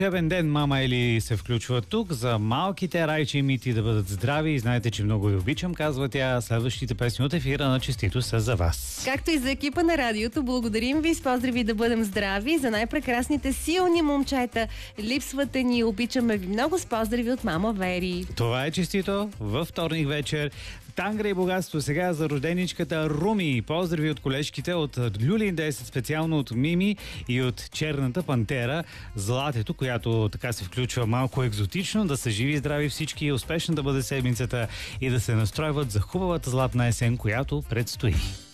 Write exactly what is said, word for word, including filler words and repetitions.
Хебен ден, мама Ели се включва тук за малките Райче и Мити да бъдат здрави. И знаете, че много ви обичам, казва тя. Следващите песни от ефира на Честито са за вас. Както и за екипа на радиото, благодарим ви с поздрави да бъдем здрави. За най-прекрасните силни момчета липсвате ни, обичаме ви много, с поздрави от мама Вери. Това е Честито във вторник вечер. Тангра и богатство сега за рожденичката Руми. Поздрави от колежките от Люлин десет, специално от Мими и от Черната пантера, Златето, която така се включва малко екзотично. Да са живи и здрави всички, успешно да бъде седмицата и да се настройват за хубавата златна есен, която предстои.